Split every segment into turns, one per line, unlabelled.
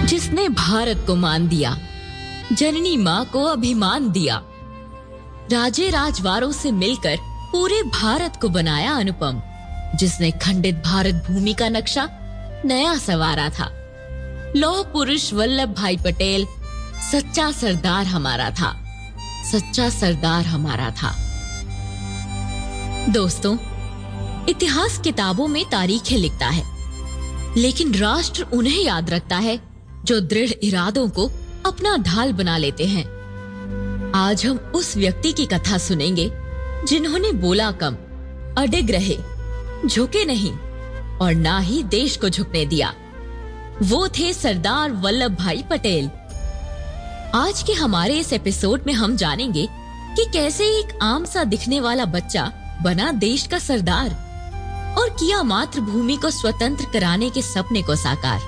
जिसने भारत को मान दिया, जननी माँ को अभिमान दिया, राजे राजवारों से मिलकर पूरे भारत को बनाया अनुपम, जिसने खंडित भारत भूमि का नक्शा नया संवारा था। लौह पुरुष वल्लभ भाई पटेल सच्चा सरदार हमारा था, सच्चा सरदार हमारा था। दोस्तों, इतिहास किताबों में तारीखें लिखता है, लेकिन राष्ट्र उन्हें याद रखता है जो दृढ़ इरादों को अपना ढाल बना लेते हैं। आज हम उस व्यक्ति की कथा सुनेंगे जिन्होंने बोला कम, अडिग रहे, झुके नहीं और ना ही देश को झुकने दिया। वो थे सरदार वल्लभ भाई पटेल। आज के हमारे इस एपिसोड में हम जानेंगे कि कैसे एक आम सा दिखने वाला बच्चा बना देश का सरदार और किया मातृभूमि को स्वतंत्र कराने के सपने को साकार।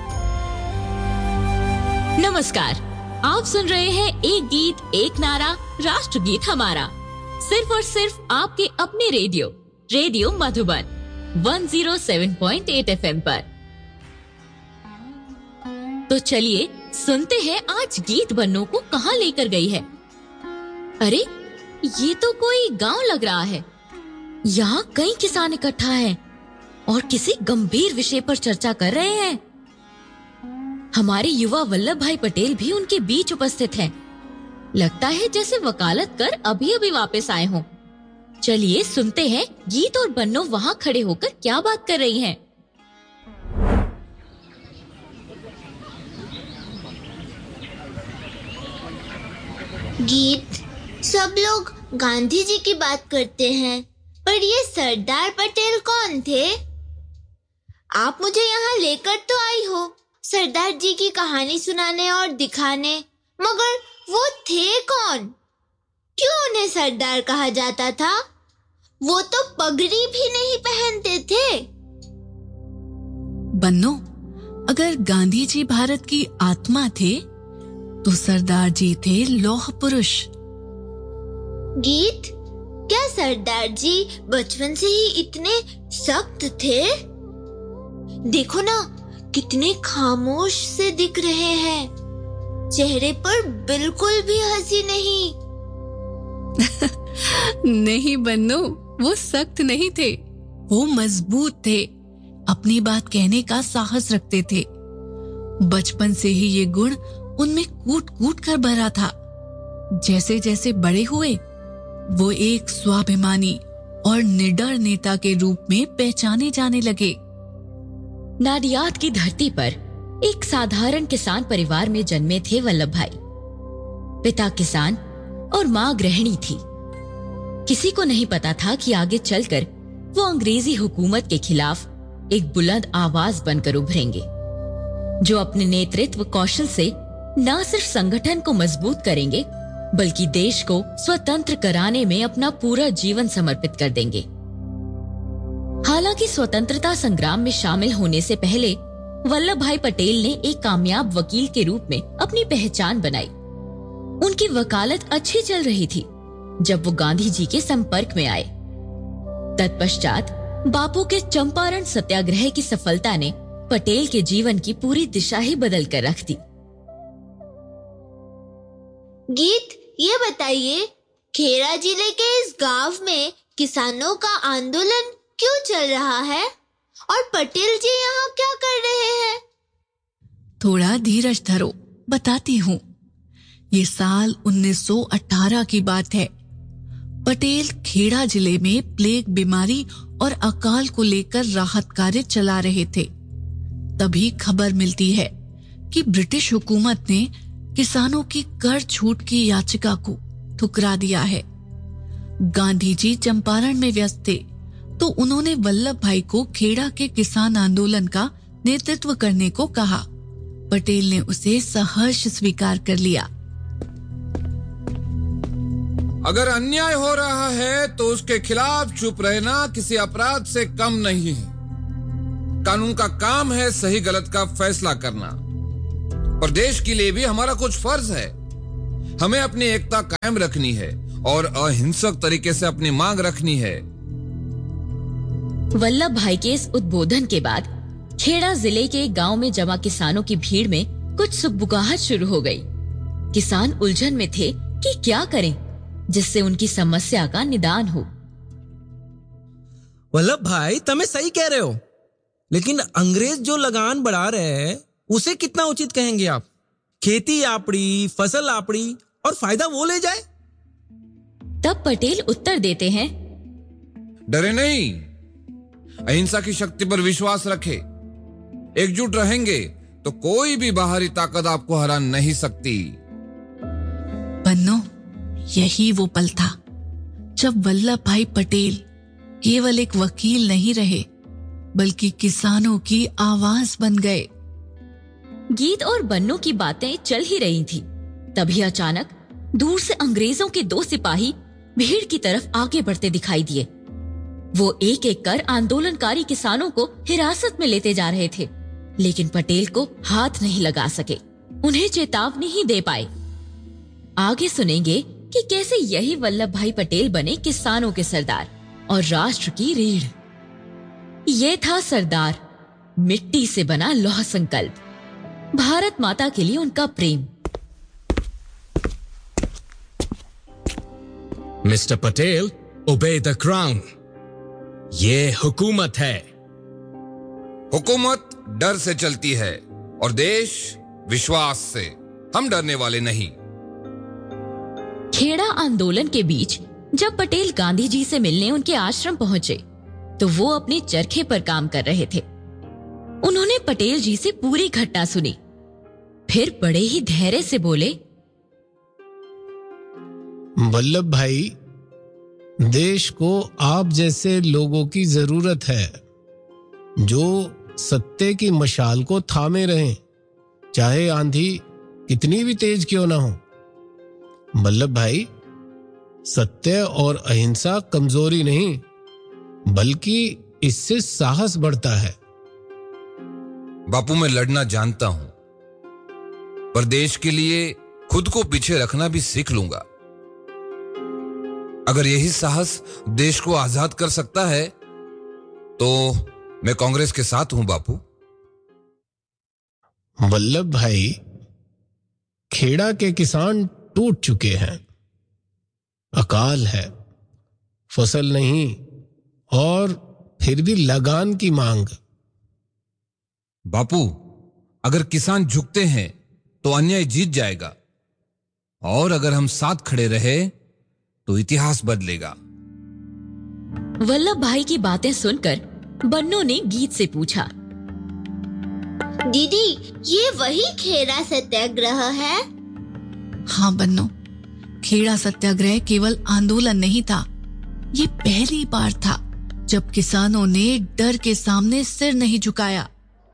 नमस्कार, आप सुन रहे हैं एक गीत एक नारा राष्ट्रगीत हमारा, सिर्फ और सिर्फ आपके अपने रेडियो मधुबन 107.8 FM पर। तो चलिए सुनते हैं आज गीत बन्नों को कहाँ लेकर गई है। अरे, ये तो कोई गांव लग रहा है। यहाँ कई किसान इकट्ठा हैं और किसी गंभीर विषय पर चर्चा कर रहे हैं। हमारे युवा वल्लभ भाई पटेल भी उनके बीच उपस्थित हैं। लगता है जैसे वकालत कर अभी वापस आए हों। चलिए सुनते हैं गीत और बन्नों वहाँ खड़े होकर क्या बात कर रही हैं।
गीत, सब लोग गांधी जी की बात करते हैं, पर ये सरदार पटेल कौन थे? आप मुझे यहाँ लेकर तो आई हो सरदार जी की कहानी सुनाने और दिखाने, मगर वो थे कौन? क्यों उन्हें सरदार कहा जाता था? वो तो पगड़ी भी नहीं पहनते थे।
बन्नो, अगर गांधी जी भारत की आत्मा थे, तो सरदार जी थे लौह पुरुष।
गीत, क्या सरदार जी बचपन से ही इतने सख्त थे? देखो ना, कितने खामोश से दिख रहे हैं। चेहरे पर बिल्कुल भी हंसी नहीं।
नहीं बन्नो, वो सख्त नहीं थे, वो मजबूत थे, अपनी बात कहने का साहस रखते थे। बचपन से ही ये गुण उनमें कूट कूट कर भरा था। जैसे जैसे बड़े हुए, वो एक स्वाभिमानी और निडर नेता के रूप में पहचाने जाने लगे।
नाडियाद की धरती पर एक साधारण किसान परिवार में जन्मे थे वल्लभ भाई। पिता किसान और माँ गृहिणी थी। किसी को नहीं पता था कि आगे चलकर वो अंग्रेजी हुकूमत के खिलाफ एक बुलंद आवाज बनकर उभरेंगे, जो अपने नेतृत्व कौशल से न सिर्फ संगठन को मजबूत करेंगे, बल्कि देश को स्वतंत्र कराने में अपना पूरा जीवन समर्पित कर देंगे। हालांकि स्वतंत्रता संग्राम में शामिल होने से पहले वल्लभ भाई पटेल ने एक कामयाब वकील के रूप में अपनी पहचान बनाई। उनकी वकालत अच्छी चल रही थी जब वो गांधी जी के संपर्क में आए। तत्पश्चात बापू के चंपारण सत्याग्रह की सफलता ने पटेल के जीवन की पूरी दिशा ही बदल कर रख दी।
गीत, ये बताइए, खेड़ा जिले के इस गांव में किसानों का आंदोलन क्यों चल रहा है और पटेल जी यहाँ क्या कर रहे हैं?
थोड़ा धीरज धरो, बताती हूँ। ये साल 1918 की बात है। पटेल खेड़ा जिले में प्लेग बीमारी और अकाल को लेकर राहत कार्य चला रहे थे। तभी खबर मिलती है कि ब्रिटिश हुकूमत ने किसानों की कर छूट की याचिका को ठुकरा दिया है। गांधी जी चंपारण में व्यस्त थे, तो उन्होंने वल्लभ भाई को खेड़ा के किसान आंदोलन का नेतृत्व करने को कहा। पटेल ने उसे सहर्ष स्वीकार कर लिया।
अगर अन्याय हो रहा है तो उसके खिलाफ चुप रहना किसी अपराध से कम नहीं है। कानून का काम है सही गलत का फैसला करना, और देश के लिए भी हमारा कुछ फर्ज है। हमें अपनी एकता कायम रखनी है और अहिंसक तरीके से अपनी मांग रखनी है।
वल्लभ भाई के इस उद्बोधन के बाद खेड़ा जिले के गांव में जमा किसानों की भीड़ में कुछ सुगबुगाहट शुरू हो गई। किसान उलझन में थे कि क्या करें जिससे उनकी समस्या का निदान हो।
वल्लभ भाई, तमें सही कह रहे हो, लेकिन अंग्रेज जो लगान बढ़ा रहे हैं उसे कितना उचित कहेंगे आप? खेती आपड़ी, फसल आपड़ी और फायदा वो ले जाए।
तब पटेल उत्तर देते हैं,
डरे नहीं, अहिंसा की शक्ति पर विश्वास रखे। एकजुट रहेंगे तो कोई भी बाहरी ताकत आपको हरा नहीं सकती।
बन्नो, यही वो पल था जब वल्लभ भाई पटेल केवल एक वकील नहीं रहे बल्कि किसानों की आवाज बन गए।
गीत और बन्नों की बातें चल ही रही थी, तभी अचानक दूर से अंग्रेजों के 2 सिपाही भीड़ की तरफ आगे बढ़ते दिखाई दिए। वो एक एक कर आंदोलनकारी किसानों को हिरासत में लेते जा रहे थे, लेकिन पटेल को हाथ नहीं लगा सके, उन्हें चेतावनी ही दे पाए। आगे सुनेंगे कि कैसे यही वल्लभ भाई पटेल बने किसानों के सरदार और राष्ट्र की रीढ़। ये था सरदार, मिट्टी से बना लौह संकल्प, भारत माता के लिए उनका प्रेम।
Mister Patel, obey the crown. ये हुकूमत है।
हुकूमत डर से चलती है और देश विश्वास से। हम डरने वाले नहीं।
खेड़ा आंदोलन के बीच जब पटेल गांधी जी से मिलने उनके आश्रम पहुंचे तो वो अपने चरखे पर काम कर रहे थे। उन्होंने पटेल जी से पूरी घटना सुनी, फिर बड़े ही धैर्य से बोले,
वल्लभ भाई, देश को आप जैसे लोगों की जरूरत है जो सत्य की मशाल को थामे रहें, चाहे आंधी कितनी भी तेज क्यों ना हो। वल्लभ भाई, सत्य और अहिंसा कमजोरी नहीं बल्कि इससे साहस बढ़ता है।
बापू, मैं लड़ना जानता हूं, पर देश के लिए खुद को पीछे रखना भी सीख लूंगा। अगर यही साहस देश को आजाद कर सकता है तो मैं कांग्रेस के साथ हूं बापू।
वल्लभ भाई, खेड़ा के किसान टूट चुके हैं। अकाल है, फसल नहीं और फिर भी लगान की मांग।
बापू, अगर किसान झुकते हैं तो अन्याय जीत जाएगा, और अगर हम साथ खड़े रहे तो इतिहास बदलेगा।
वल्लभ भाई की बातें सुनकर बन्नों ने गीत से पूछा,
दीदी, ये वही खेड़ा सत्याग्रह है?
हाँ बन्नो, खेड़ा सत्याग्रह केवल आंदोलन नहीं था, ये पहली बार था जब किसानों ने डर के सामने सिर नहीं झुकाया।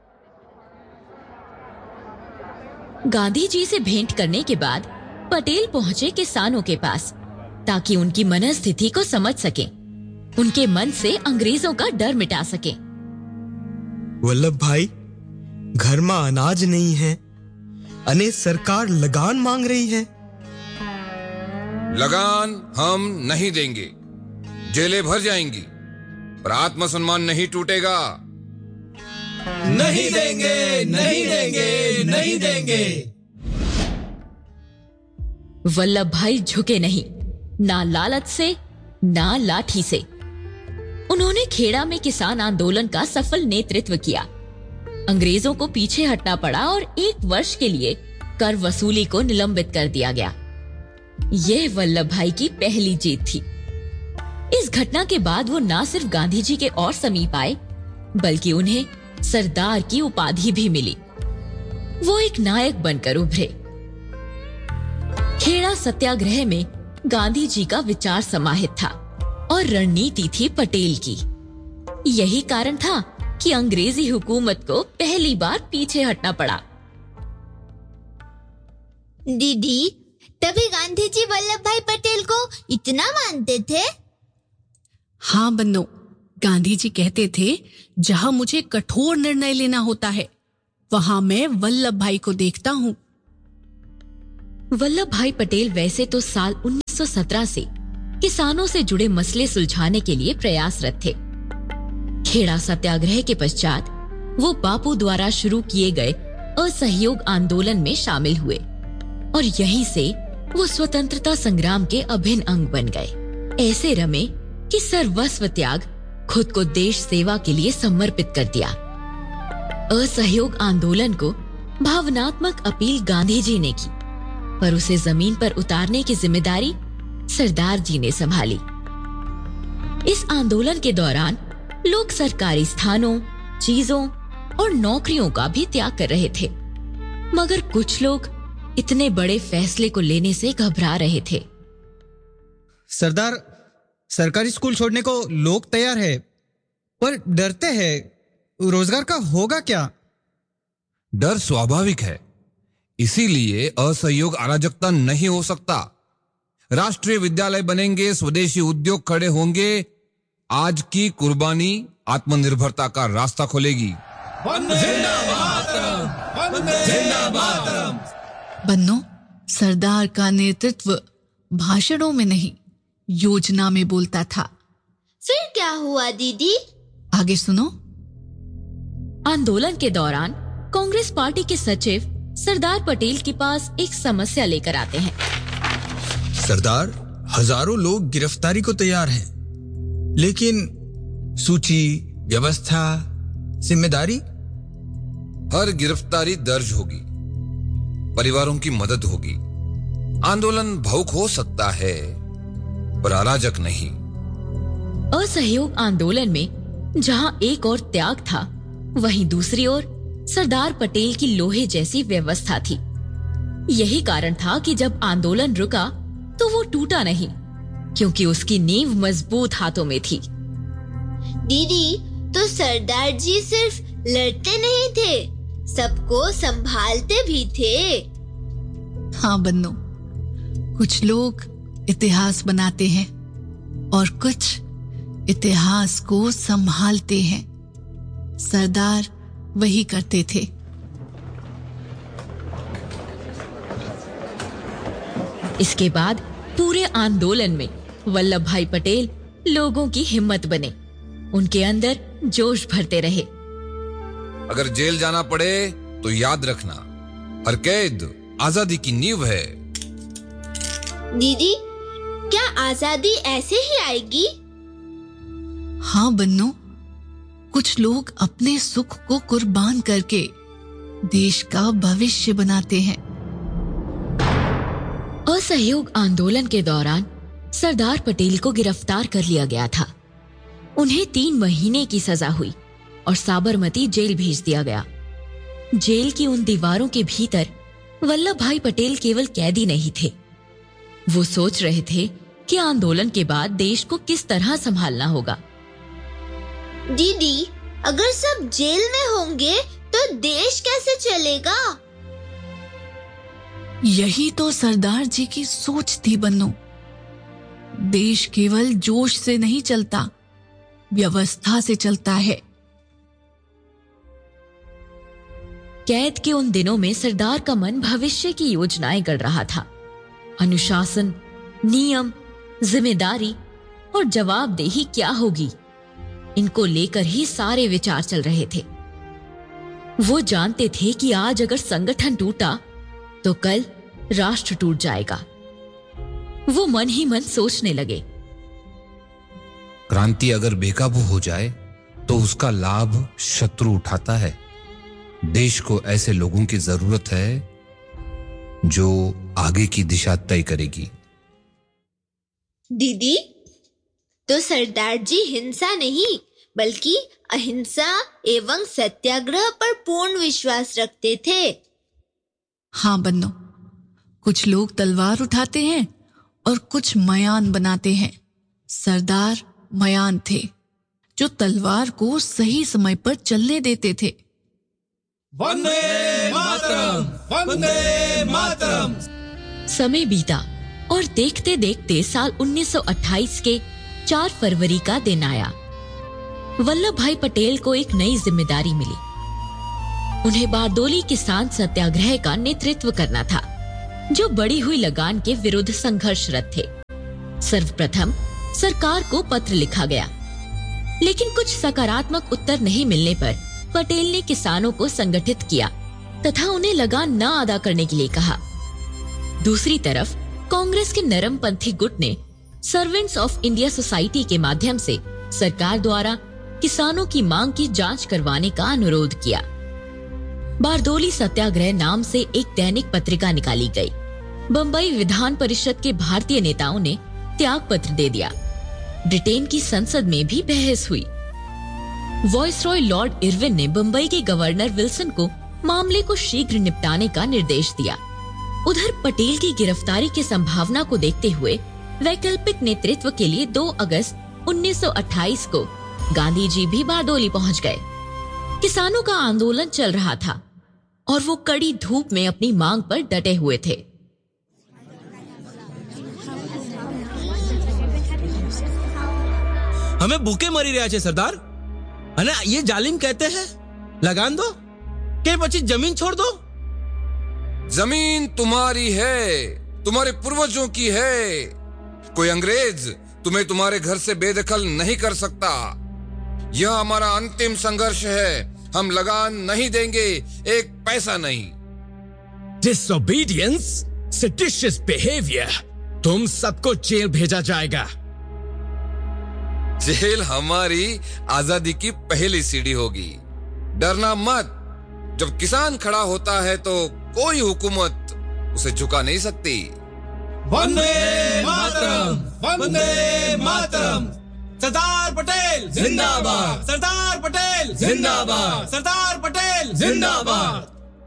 गांधी जी से भेंट करने के बाद पटेल पहुंचे किसानों के पास ताकि उनकी मनस्थिति को समझ सकें, उनके मन से अंग्रेजों का डर मिटा सकें।
वल्लभ भाई, घर में अनाज नहीं है, अने सरकार लगान मांग रही है।
लगान हम नहीं देंगे, जेलें भर जाएंगी, पर आत्मसम्मान नहीं टूटेगा।
नहीं देंगे, नहीं देंगे, नहीं देंगे।
वल्लभ भाई झुके नहीं, ना लालच से ना लाठी से। उन्होंने खेड़ा में किसान आंदोलन का सफल नेतृत्व किया। अंग्रेजों को पीछे हटना पड़ा और 1 वर्ष के लिए कर वसूली को निलंबित कर दिया गया। यह वल्लभ भाई की पहली जीत थी। इस घटना के बाद वो न सिर्फ गांधी जी के और समीप आए, बल्कि उन्हें सरदार की उपाधि भी मिली। वो एक नायक बनकर उभरे। खेड़ा सत्याग्रह में गांधी जी का विचार समाहित था और रणनीति थी पटेल की। यही कारण था कि अंग्रेजी हुकूमत को पहली बार पीछे हटना पड़ा।
दीदी, तभी गांधी जी वल्लभ भाई पटेल को इतना मानते थे?
हाँ बन्नो, गांधी जी कहते थे, जहां मुझे कठोर निर्णय लेना होता है वहां मैं वल्लभ भाई को देखता हूँ।
वल्लभ भाई पटेल वैसे तो साल 1917 से किसानों से जुड़े मसले सुलझाने के लिए प्रयासरत थे। खेड़ा सत्याग्रह के पश्चात वो बापू द्वारा शुरू किए गए असहयोग आंदोलन में शामिल हुए और यहीं से वो स्वतंत्रता संग्राम के अभिन्न अंग बन गए। ऐसे रमे कि सर्वस्व त्याग, खुद को देश सेवा के लिए समर्पित कर दिया। असहयोग आंदोलन को भावनात्मक अपील गांधी जी ने की, पर उसे जमीन पर उतारने की जिम्मेदारी सरदार जी ने संभाली। इस आंदोलन के दौरान लोग सरकारी स्थानों, चीजों और नौकरियों का भी त्याग कर रहे थे, मगर कुछ लोग इतने बड़े फैसले को लेने से घबरा रहे थे।
सरदार, सरकारी स्कूल छोड़ने को लोग तैयार है, पर डरते हैं। रोजगार का होगा क्या?
डर स्वाभाविक है, इसीलिए असहयोग अराजकता नहीं हो सकता। राष्ट्रीय विद्यालय बनेंगे, स्वदेशी उद्योग खड़े होंगे। आज की कुर्बानी आत्मनिर्भरता का रास्ता खोलेगी।
बन्नो, सरदार का नेतृत्व भाषणों में नहीं, योजना में बोलता था।
फिर क्या हुआ दीदी?
आगे सुनो।
आंदोलन के दौरान कांग्रेस पार्टी के सचिव सरदार पटेल के पास एक समस्या लेकर आते हैं।
सरदार, हजारों लोग गिरफ्तारी को तैयार हैं, लेकिन सूची, व्यवस्था, जिम्मेदारी।
हर गिरफ्तारी दर्ज होगी, परिवारों की मदद होगी। आंदोलन भावुक हो सकता है, पर अराजक नहीं।
असहयोग आंदोलन में जहां एक और त्याग था, वहीं दूसरी ओर सरदार पटेल की लोहे जैसी व्यवस्था थी। यही कारण था कि जब आंदोलन रुका तो वो टूटा नहीं, क्योंकि उसकी नींव मजबूत हाथों में थी।
दीदी, तो सरदार जी सिर्फ लड़ते नहीं थे, सबको संभालते भी थे।
हाँ बन्नो, कुछ लोग इतिहास बनाते हैं और कुछ इतिहास को संभालते हैं। सरदार वही करते थे।
इसके बाद पूरे आंदोलन में वल्लभ भाई पटेल लोगों की हिम्मत बने, उनके अंदर जोश भरते रहे।
अगर जेल जाना पड़े तो याद रखना, हर कैद आजादी की नींव है।
दीदी, क्या आजादी ऐसे ही आएगी?
हाँ बन्नो, कुछ लोग अपने सुख को कुर्बान करके देश का भविष्य बनाते हैं।
असहयोग आंदोलन के दौरान सरदार पटेल को गिरफ्तार कर लिया गया था। उन्हें 3 महीने की सजा हुई और साबरमती जेल भेज दिया गया। जेल की उन दीवारों के भीतर वल्लभ भाई पटेल केवल कैदी नहीं थे, वो सोच रहे थे कि आंदोलन के बाद देश को किस तरह संभालना होगा।
दीदी, अगर सब जेल में होंगे तो देश कैसे चलेगा?
यही तो सरदार जी की सोच थी बन्नो। देश केवल जोश से नहीं चलता, व्यवस्था से चलता है।
कैद के उन दिनों में सरदार का मन भविष्य की योजनाएं गढ़ रहा था। अनुशासन, नियम, जिम्मेदारी और जवाबदेही क्या होगी, इनको लेकर ही सारे विचार चल रहे थे। वो जानते थे कि आज अगर संगठन टूटा तो कल राष्ट्र टूट जाएगा। वो मन ही मन सोचने लगे,
क्रांति अगर बेकाबू हो जाए तो उसका लाभ शत्रु उठाता है। देश को ऐसे लोगों की जरूरत है जो आगे की दिशा तय करेगी।
दीदी, तो सरदार जी हिंसा नहीं बल्कि अहिंसा एवं सत्याग्रह पर पूर्ण विश्वास रखते थे।
हाँ बन्नो, कुछ लोग तलवार उठाते हैं और कुछ मयान बनाते हैं। सरदार मयान थे, जो तलवार को सही समय पर चलने देते थे।
वंदे मातरम, वंदे मातरम।
समय बीता और देखते देखते साल 1928 के 4 फरवरी का दिन आया। वल्लभ भाई पटेल को एक नई जिम्मेदारी मिली। उन्हें बारडोली किसान सत्याग्रह का नेतृत्व करना था, जो बढ़ी हुई लगान के विरुद्ध संघर्षरत थे। सर्वप्रथम सरकार को पत्र लिखा गया, लेकिन कुछ सकारात्मक उत्तर नहीं मिलने पर पटेल ने किसानों को संगठित किया तथा उन्हें लगान न अदा करने के लिए कहा। दूसरी तरफ कांग्रेस के नरमपंथी गुट ने सर्वेंट्स ऑफ इंडिया सोसाइटी के माध्यम से सरकार द्वारा किसानों की मांग की जांच करवाने का अनुरोध किया। बारदोली सत्याग्रह नाम से एक दैनिक पत्रिका निकाली गई। बंबई विधान परिषद के भारतीय नेताओं ने त्याग पत्र दे दिया। ब्रिटेन की संसद में भी बहस हुई। वॉइसरॉय लॉर्ड इरविन ने बंबई के गवर्नर विल्सन को मामले को शीघ्र निपटाने का निर्देश दिया। उधर पटेल की गिरफ्तारी की संभावना को देखते हुए वैकल्पिक नेतृत्व के लिए 2 अगस्त 1928 को गांधी जी भी बारदोली पहुंच गए। किसानों का आंदोलन चल रहा था और वो कड़ी धूप में अपनी मांग पर डटे हुए थे।
हमें भूखे मरी રહ્યા છે सरदार। અને ये जालिम कहते हैं लगान दो के પછી जमीन छोड़ दो।
जमीन तुम्हारी है, तुम्हारे पूर्वजों की है। कोई अंग्रेज तुम्हें तुम्हारे घर से बेदखल नहीं कर सकता। यह हमारा अंतिम संघर्ष है। हम लगान नहीं देंगे, एक पैसा नहीं।
Disobedience, seditious behavior, तुम सबको जेल भेजा जाएगा।
जेल हमारी आजादी की पहली सीढ़ी होगी। डरना मत। जब किसान खड़ा होता है तो कोई हुकूमत उसे झुका नहीं सकती।
वंदे मातरम, वंदे मातरम। सरदार पटेल जिंदाबाद, सरदार पटेल जिंदाबाद, सरदार पटेल जिंदाबाद।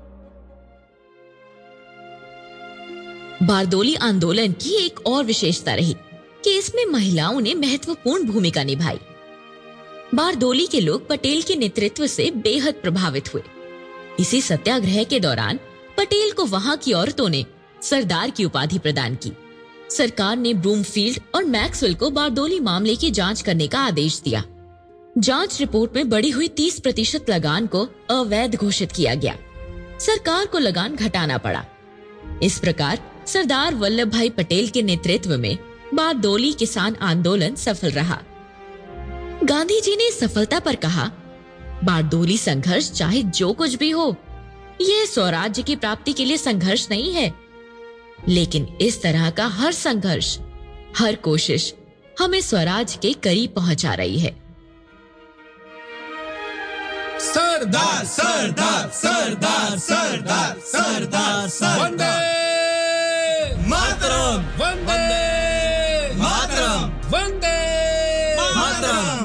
बारदोली आंदोलन की एक और विशेषता रही कि इसमें महिलाओं ने महत्वपूर्ण भूमिका निभाई। बारदोली के लोग पटेल के नेतृत्व से बेहद प्रभावित हुए। इसी सत्याग्रह के दौरान पटेल को वहां की औरतों ने सरदार की उपाधि प्रदान की। सरकार ने ब्रूमफील्ड और मैक्सवेल को बारदोली मामले की जांच करने का आदेश दिया। जांच रिपोर्ट में बढ़ी हुई 30% लगान को अवैध घोषित किया गया। सरकार को लगान घटाना पड़ा। इस प्रकार सरदार वल्लभ भाई पटेल के नेतृत्व में बारदोली किसान आंदोलन सफल रहा। गांधी जी ने इस सफलता पर कहा, बारदोली संघर्ष चाहे जो कुछ भी हो, यह स्वराज्य की प्राप्ति के लिए संघर्ष नहीं है, लेकिन इस तरह का हर संघर्ष, हर कोशिश हमें स्वराज के करीब पहुंचा रही है।
सरदार सरदार सरदार सरदार सरदार वंदे मातरम, वंदे मातरम, वंदे मातरम।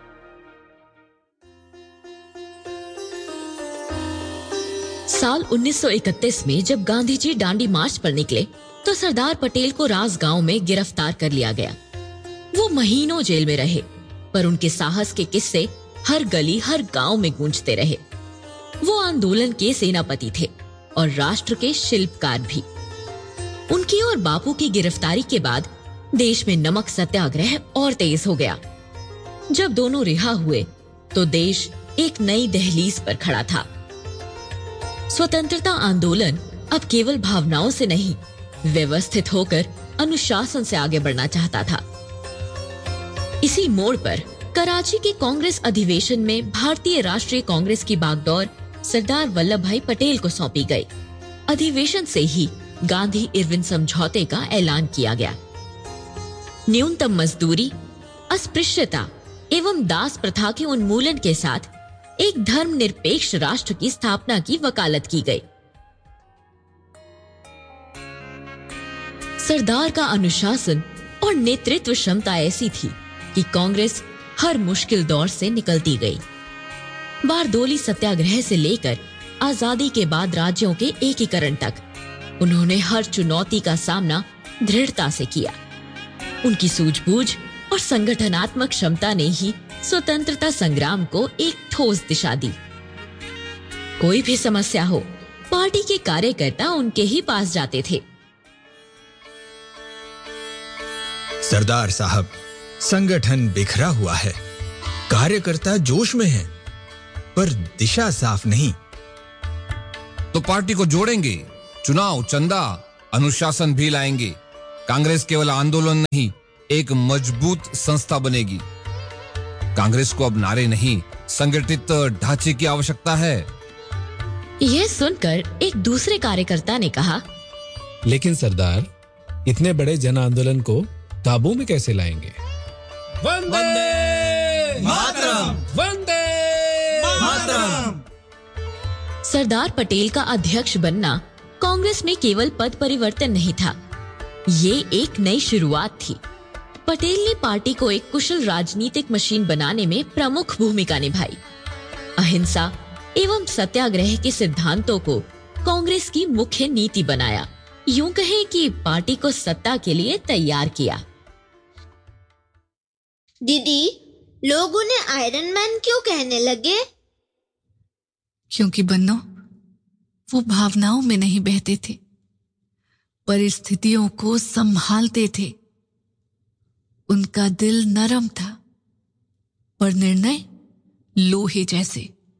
साल 1931 में जब गांधी जी डांडी मार्च पर निकले तो सरदार पटेल को राजगांव में गिरफ्तार कर लिया गया। वो महीनों जेल में रहे, पर उनके साहस के किस्से हर गली हर गांव में गूंजते रहे। वो आंदोलन के सेनापति थे और राष्ट्र के शिल्पकार भी। उनकी और बापू की गिरफ्तारी के बाद देश में नमक सत्याग्रह और तेज हो गया। जब दोनों रिहा हुए तो देश एक नई दहलीज पर खड़ा था। स्वतंत्रता आंदोलन अब केवल भावनाओं से नहीं, व्यवस्थित होकर अनुशासन से आगे बढ़ना चाहता था। इसी मोड़ पर कराची के कांग्रेस अधिवेशन में भारतीय राष्ट्रीय कांग्रेस की बागडोर सरदार वल्लभ भाई पटेल को सौंपी गई। अधिवेशन से ही गांधी इरविन समझौते का ऐलान किया गया। न्यूनतम मजदूरी, अस्पृश्यता एवं दास प्रथा के उन्मूलन के साथ एक धर्मनिरपेक्ष राष्ट्र की स्थापना की वकालत की गई। सरदार का अनुशासन और नेतृत्व क्षमता ऐसी थी कि कांग्रेस हर मुश्किल दौर से निकलती गई। बारदोली सत्याग्रह से लेकर आजादी के बाद राज्यों के एकीकरण तक उन्होंने हर चुनौती का सामना दृढ़ता से किया। उनकी सूझबूझ और संगठनात्मक क्षमता ने ही स्वतंत्रता संग्राम को एक ठोस दिशा दी। कोई भी समस्या हो, पार्टी के कार्यकर्ता उनके ही पास जाते थे।
सरदार साहब, संगठन बिखरा हुआ है, कार्यकर्ता जोश में हैं, पर दिशा साफ नहीं।
तो पार्टी को जोड़ेंगे, चुनाव, चंदा, अनुशासन भी लाएंगे। कांग्रेस केवल आंदोलन नहीं, एक मजबूत संस्था बनेगी। कांग्रेस को अब नारे नहीं, संगठित ढांचे की आवश्यकता है।
यह सुनकर एक दूसरे कार्यकर्ता ने कहा,
लेकिन सरदार, इतने बड़े जन आंदोलन को काबू में कैसे लाएंगे?
वंदे
मातरम!
वंदे
मातरम!
सरदार पटेल का अध्यक्ष बनना कांग्रेस में केवल पद परिवर्तन नहीं था, ये एक नई शुरुआत थी। पटेल ने पार्टी को एक कुशल राजनीतिक मशीन बनाने में प्रमुख भूमिका निभाई। अहिंसा एवं सत्याग्रह के सिद्धांतों को कांग्रेस की मुख्य नीति बनाया। यूं कहें कि पार्टी को सत्ता के लिए तैयार किया।
दीदी, लोग उन्हें आयरन मैन क्यों कहने लगे?
क्योंकि बन्नो, वो भावनाओं में नहीं बहते थे, परिस्थितियों को संभालते थे। उनका दिल नरम था, पर निर्णय लोहे जैसे।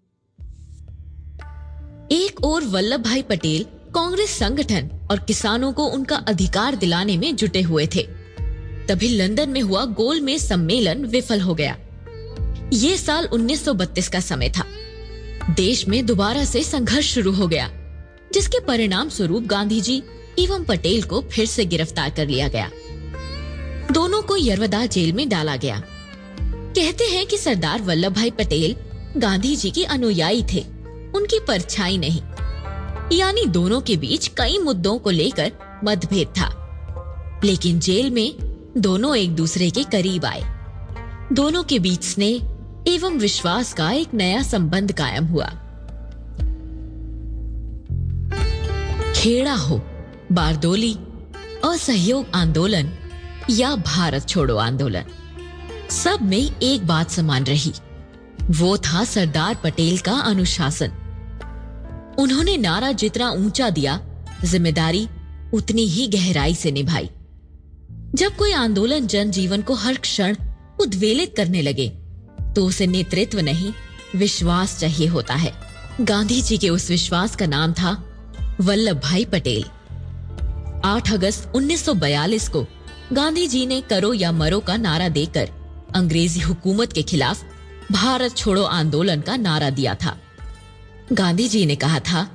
एक ओर वल्लभ भाई पटेल कांग्रेस संगठन और किसानों को उनका अधिकार दिलाने में जुटे हुए थे। तभी लंदन में हुआ गोलमेज सम्मेलन विफल हो गया। ये साल 1932 का समय था। देश में दोबारा से संघर्ष शुरू हो गया, जिसके परिणाम स्वरूप गांधी जी एवं पटेल को फिर से गिरफ्तार कर लिया गया। दोनों को यरवदा जेल में डाला गया। कहते हैं कि सरदार वल्लभ भाई पटेल गांधी जी के अनुयायी थे, उनकी परछाई नहीं। यानी दोनों के बीच कई मुद्दों को लेकर मतभेद था, लेकिन जेल में दोनों एक दूसरे के करीब आए। दोनों के बीच स्नेह एवं विश्वास का एक नया संबंध कायम हुआ। खेड़ा हो, बारदोली, असहयोग आंदोलन या भारत छोड़ो आंदोलन, सब में एक बात समान रही, वो था सरदार पटेल का अनुशासन। उन्होंने नारा जितना ऊंचा दिया, जिम्मेदारी उतनी ही गहराई से निभाई। जब कोई आंदोलन जनजीवन को हर क्षण उद्वेलित करने लगे, तो उसे नेतृत्व नहीं, विश्वास चाहिए होता है। गांधी जी के उस विश्वास का नाम था वल्लभ भाई पटेल। 8 अगस्त 1942 को गांधी जी ने करो या मरो का नारा देकर अंग्रेजी हुकूमत के खिलाफ भारत छोड़ो आंदोलन का नारा दिया था। गांधी जी ने कहा था,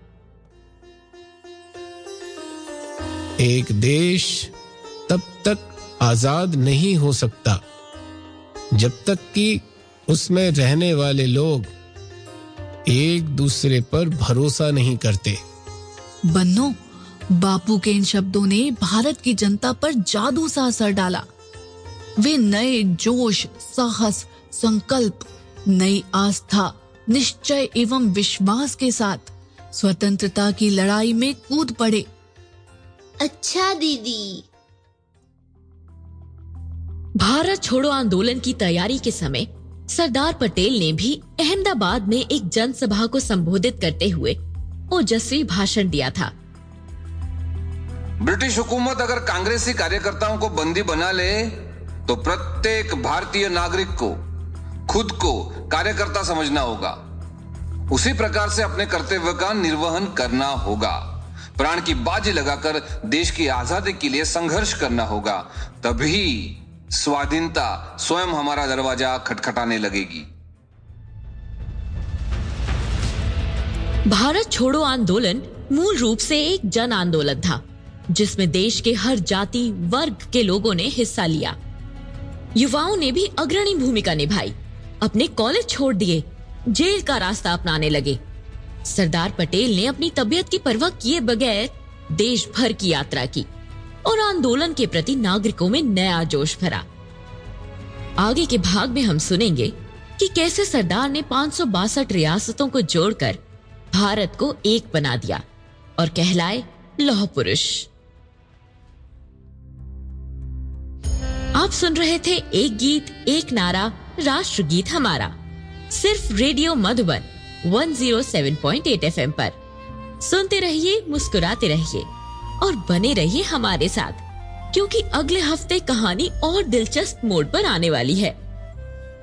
एक देश तब तक आजाद नहीं हो सकता जब तक कि उसमें रहने वाले लोग एक दूसरे पर भरोसा नहीं करते।
बन्नो, बापू के इन शब्दों ने भारत की जनता पर जादू सा असर डाला। वे नए जोश, साहस, संकल्प, नई आस्था, निश्चय एवं विश्वास के साथ स्वतंत्रता की लड़ाई में कूद पड़े।
अच्छा दीदी।
भारत छोड़ो आंदोलन की तैयारी के समय सरदार पटेल ने भी अहमदाबाद में एक जनसभा को संबोधित करते हुए ओजस्वी भाषण दिया था।
ब्रिटिश हुकूमत अगर कांग्रेसी कार्यकर्ताओं को बंदी बना ले, तो प्रत्येक भारतीय नागरिक को खुद को कार्यकर्ता समझना होगा। उसी प्रकार से अपने कर्तव्य का निर्वहन करना होगा। प्राण की बाजी लगाकर देश की आजादी के लिए संघर्ष करना होगा। तभी स्वाधीनता स्वयं हमारा दरवाजा खटखटाने लगेगी।
भारत छोड़ो आंदोलन मूल रूप से एक जन आंदोलन था, जिसमें देश के हर जाति वर्ग के लोगों ने हिस्सा लिया। युवाओं ने भी अग्रणी भूमिका निभाई, अपने कॉलेज छोड़ दिए, जेल का रास्ता अपनाने लगे। सरदार पटेल ने अपनी तबीयत की परवाह किए बगैर देश भर की यात्रा की और आंदोलन के प्रति नागरिकों में नया जोश भरा। आगे के भाग में हम सुनेंगे कि कैसे सरदार ने 562 रियासतों को जोड़कर भारत को एक बना दिया और कहलाए लौह पुरुष। आप सुन रहे थे एक गीत एक नारा राष्ट्रगीत हमारा, सिर्फ रेडियो मधुबन 107.8 FM पर। सुनते रहिए, मुस्कुराते रहिए और बने रहिए हमारे साथ, क्योंकि अगले हफ्ते कहानी और दिलचस्प मोड़ पर आने वाली है।